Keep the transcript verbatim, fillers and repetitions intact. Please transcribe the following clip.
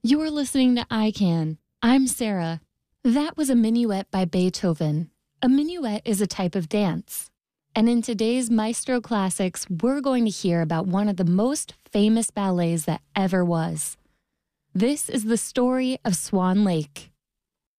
You're listening to I Can. I'm Sarah. That was a minuet by Beethoven. A minuet is a type of dance. And in today's Maestro Classics, we're going to hear about one of the most famous ballets that ever was. This is the story of Swan Lake.